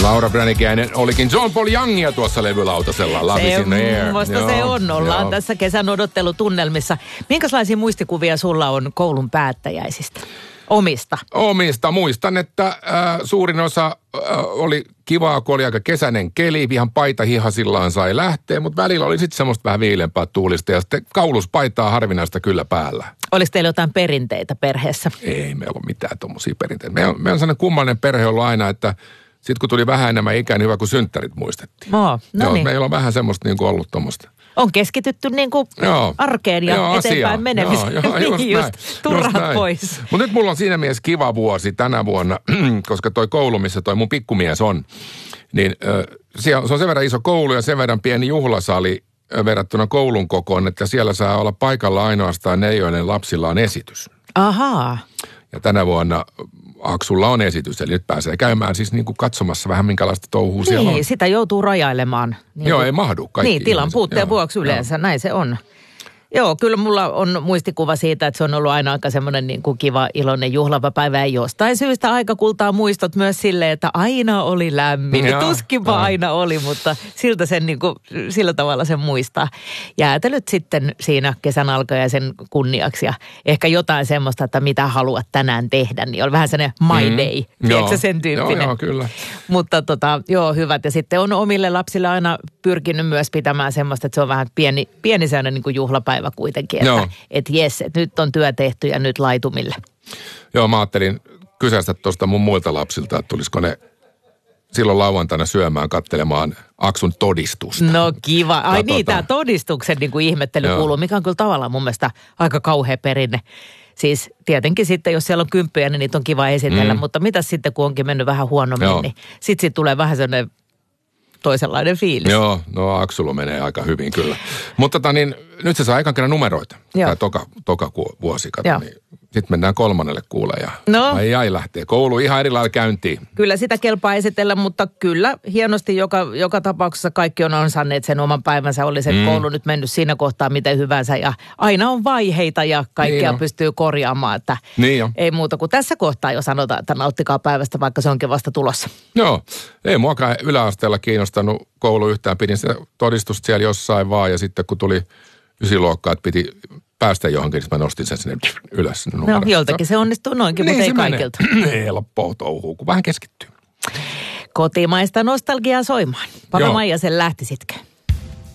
Laura Branikäinen olikin John Paul Youngia tuossa levylautasella. Love is in the air. Semmosta se on. Ollaan tässä kesän odottelutunnelmissa. Minkälaisia muistikuvia sulla on koulun päättäjäisistä? Omista. Muistan, että suurin osa oli kivaa, kun oli aika kesäinen keli. Ihan paita hihasillaan sai lähteä, mutta välillä oli sitten semmoista vähän viilempää tuulista. Ja sitten kauluspaitaa harvinaista kyllä päällä. Oliko teillä jotain perinteitä perheessä? Ei meillä ole mitään tommosia perinteitä. Meillä on sellainen kummallinen perhe ollut aina, että sitten kun tuli vähän enemmän ikää, niin hyvä kun synttärit muistettiin. Niin. Meillä on vähän semmoista niin kuin ollut tommoista. On keskitytty niin kuin arkeen ja eteenpäin menemiseen. Just turhat pois. Mutta nyt mulla on siinä mielessä kiva vuosi tänä vuonna, koska toi koulu, missä toi mun pikkumies on, niin se on sen verran iso koulu ja sen verran pieni juhlasali verrattuna koulun kokoon, että siellä saa olla paikalla ainoastaan ne, joiden lapsilla on esitys. Ahaa. Ja tänä vuonna Aksulla on esitys, eli nyt pääsee käymään siis niin kuin katsomassa vähän minkälaista touhua siellä on. Niin, sitä joutuu rajailemaan. Joo, ei mahdu kaikki. Niin, tilan puutteen vuoksi yleensä, näin se on. Joo, kyllä mulla on muistikuva siitä, että se on ollut aina aika semmoinen niin kuin kiva, iloinen juhlava päivä. Ja jostain syystä aika kultaa muistot myös silleen, että aina oli lämmin. Tuskinpa aina oli, mutta siltä sen niin kuin, sillä tavalla sen muistaa. Jäätelöt sitten siinä kesän alkajaisen kunniaksi ja ehkä jotain semmoista, että mitä haluat tänään tehdä. Niin on vähän sellainen my day, tiedätkö sen tyyppinen. Joo, kyllä. Mutta hyvät. Ja sitten on omille lapsille aina pyrkinyt myös pitämään semmoista, että se on vähän pieni sellainen niin kuin juhlapäivä kuitenkin, että jes, että nyt on työ tehty ja nyt laitumille. Joo, mä ajattelin kysäistä tuosta mun muilta lapsilta, että tulisiko ne silloin lauantaina syömään, katselemaan Aksun todistusta. No kiva. Ai niin, tämä todistuksen niin kuin ihmettely kuuluu, mikä on kyllä tavallaan mun mielestä aika kauhea perinne. Siis tietenkin sitten, jos siellä on kymppejä, niin niitä on kiva esitellä, mutta mitä sitten, kun onkin mennyt vähän huonommin, niin sitten tulee vähän sellainen toisenlainen fiilis. Joo, no Aksulla menee aika hyvin kyllä. Mutta nyt se saa ekan kerran numeroita. Tämä toka vuosi, niin sitten mennään kolmannelle kuulle ja ai lähtee koulu ihan eri lailla käyntiin. Kyllä sitä kelpaa esitellä, mutta kyllä hienosti joka tapauksessa kaikki on ansainneet sen oman päivänsä. Oli se koulu nyt mennyt siinä kohtaa miten hyvänsä ja aina on vaiheita ja kaikkea pystyy korjaamaan. Että ei muuta kuin tässä kohtaa jo sanotaan, että nauttikaa päivästä, vaikka se onkin vasta tulossa. Joo, ei muakaan yläasteella kiinnostanut koulu yhtään. Pidin sitä todistusta siellä jossain vaan ja sitten kun tuli 9-luokkaa, että piti päästä johonkin, niin mä nostin sen sinne ylös. No, joltakin se onnistuu noinkin, mutta ei kaikilta. Ei helppoa touhua, kun vähän keskittyy. Kotimaista nostalgiaa soimaan. Papa Maija sen lähtisitkö?